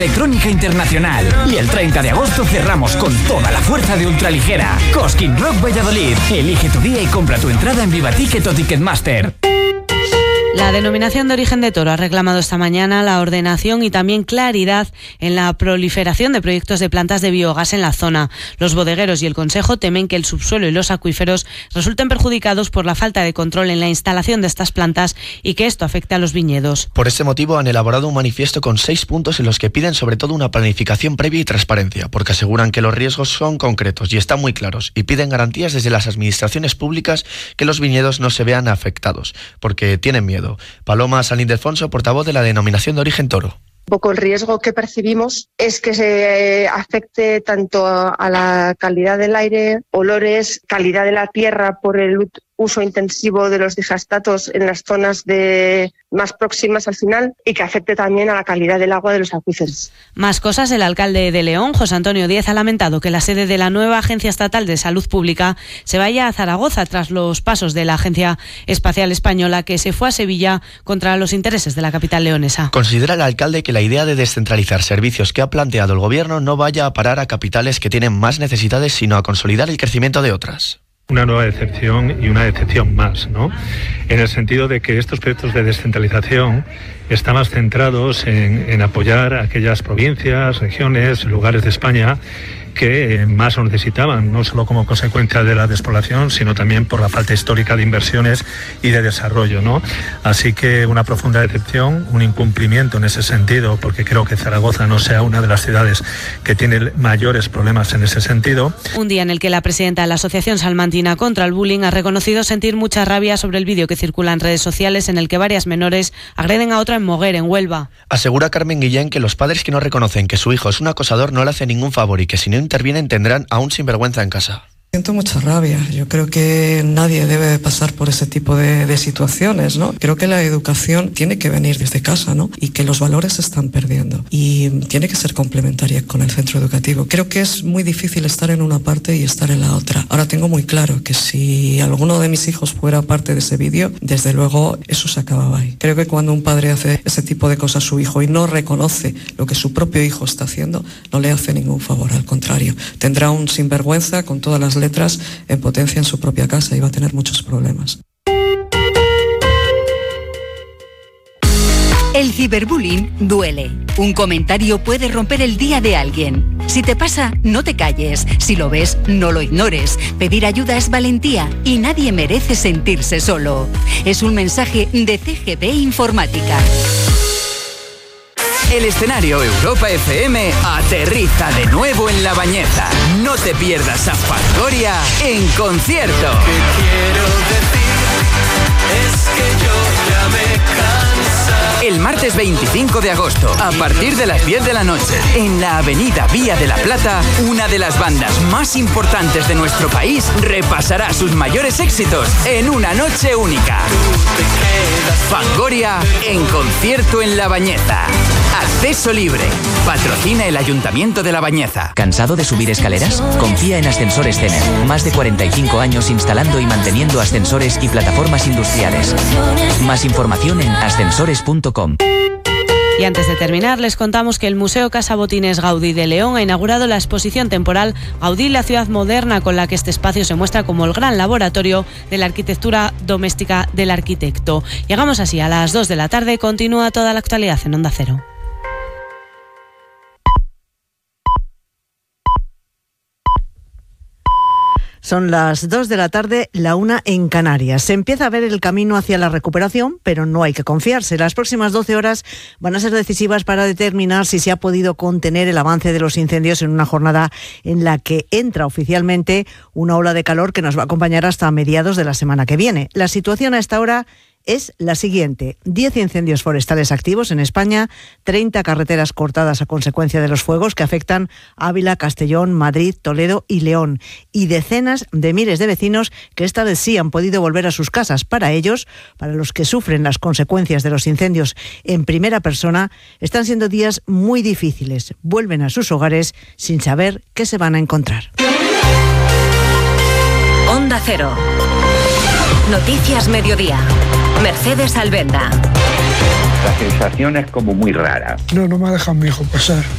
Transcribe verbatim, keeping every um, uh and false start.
Electrónica Internacional. Y el treinta de agosto cerramos con toda la fuerza de ultraligera. Cosquín Rock Valladolid. Elige tu día y compra tu entrada en Viva Ticket o Ticketmaster. La Denominación de Origen de Toro ha reclamado esta mañana la ordenación y también claridad en la proliferación de proyectos de plantas de biogás en la zona. Los bodegueros y el Consejo temen que el subsuelo y los acuíferos resulten perjudicados por la falta de control en la instalación de estas plantas y que esto afecte a los viñedos. Por ese motivo han elaborado un manifiesto con seis puntos en los que piden sobre todo una planificación previa y transparencia, porque aseguran que los riesgos son concretos y están muy claros, y piden garantías desde las administraciones públicas que los viñedos no se vean afectados, porque tienen miedo. Paloma San Ildefonso, portavoz de la Denominación de Origen Toro. Un poco el riesgo que percibimos es que se afecte tanto a la calidad del aire, olores, calidad de la tierra por el uso intensivo de los digestatos en las zonas de más próximas al final, y que afecte también a la calidad del agua de los acuíferos. Más cosas. El alcalde de León, José Antonio Díez, ha lamentado que la sede de la nueva Agencia Estatal de Salud Pública se vaya a Zaragoza tras los pasos de la Agencia Espacial Española, que se fue a Sevilla contra los intereses de la capital leonesa. Considera el alcalde que la idea de descentralizar servicios que ha planteado el gobierno no vaya a parar a capitales que tienen más necesidades, sino a consolidar el crecimiento de otras. Una nueva decepción y una decepción más, ¿no? En el sentido de que estos proyectos de descentralización están más centrados en, en apoyar a aquellas provincias, regiones, lugares de España que más lo necesitaban, no solo como consecuencia de la despoblación, sino también por la falta histórica de inversiones y de desarrollo, ¿no? Así que una profunda decepción, un incumplimiento en ese sentido, porque creo que Zaragoza no sea una de las ciudades que tiene mayores problemas en ese sentido. Un día en el que la presidenta de la Asociación Salmantina contra el Bullying ha reconocido sentir mucha rabia sobre el vídeo que circula en redes sociales en el que varias menores agreden a otra en Moguer, en Huelva. Asegura Carmen Guillén que los padres que no reconocen que su hijo es un acosador no le hacen ningún favor y que si no intervienen tendrán a un sinvergüenza en casa. Siento mucha rabia. Yo creo que nadie debe pasar por ese tipo de, de situaciones, ¿no? Creo que la educación tiene que venir desde casa, ¿no? Y que los valores se están perdiendo. Y tiene que ser complementaria con el centro educativo. Creo que es muy difícil estar en una parte y estar en la otra. Ahora tengo muy claro que si alguno de mis hijos fuera parte de ese vídeo, desde luego eso se acababa ahí. Creo que cuando un padre hace ese tipo de cosas a su hijo y no reconoce lo que su propio hijo está haciendo, no le hace ningún favor, al contrario. Tendrá un sinvergüenza con todas las letras en potencia en su propia casa y va a tener muchos problemas. El ciberbullying duele. Un comentario puede romper el día de alguien. Si te pasa, no te calles. Si lo ves, no lo ignores. Pedir ayuda es valentía y nadie merece sentirse solo. Es un mensaje de C G B Informática. El escenario Europa F M aterriza de nuevo en La Bañeza. No te pierdas a Fangoria en concierto. Lo que quiero decir es que yo ya me cansa. El martes veinticinco de agosto, a partir de las diez de la noche, en la avenida Vía de la Plata, una de las bandas más importantes de nuestro país repasará sus mayores éxitos en una noche única. Fangoria en concierto en La Bañeza. Acceso libre. Patrocina el Ayuntamiento de La Bañeza. ¿Cansado de subir escaleras? Confía en Ascensores Tener. Más de cuarenta y cinco años instalando y manteniendo ascensores y plataformas industriales. Más información en ascensores punto com. Y antes de terminar, les contamos que el Museo Casa Botines Gaudí de León ha inaugurado la exposición temporal Gaudí, la ciudad moderna, con la que este espacio se muestra como el gran laboratorio de la arquitectura doméstica del arquitecto. Llegamos así a las dos de la tarde. Continúa toda la actualidad en Onda Cero. Son las dos de la tarde, la una en Canarias. Se empieza a ver el camino hacia la recuperación, pero no hay que confiarse. Las próximas doce horas van a ser decisivas para determinar si se ha podido contener el avance de los incendios en una jornada en la que entra oficialmente una ola de calor que nos va a acompañar hasta mediados de la semana que viene. La situación a esta hora es la siguiente: diez incendios forestales activos en España, treinta carreteras cortadas a consecuencia de los fuegos que afectan Ávila, Castellón, Madrid, Toledo y León, y decenas de miles de vecinos que esta vez sí han podido volver a sus casas. Para ellos, para los que sufren las consecuencias de los incendios en primera persona, están siendo días muy difíciles. Vuelven a sus hogares sin saber qué se van a encontrar. Onda Cero. Noticias Mediodía. Mercedes Albenda. La sensación es como muy rara. No, no me ha dejado mi hijo pasar.